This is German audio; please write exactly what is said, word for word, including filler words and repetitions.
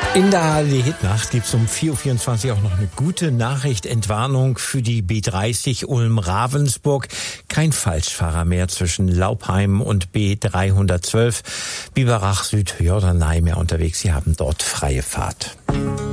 In der A R D-Hitnacht gibt es um vier Uhr vierundzwanzig auch noch eine gute Nachricht, Entwarnung für die B dreißig Ulm-Ravensburg. Kein Falschfahrer mehr zwischen Laupheim und B dreihundertzwölf. Biberach Süd, Jordanei mehr unterwegs. Sie haben dort freie Fahrt.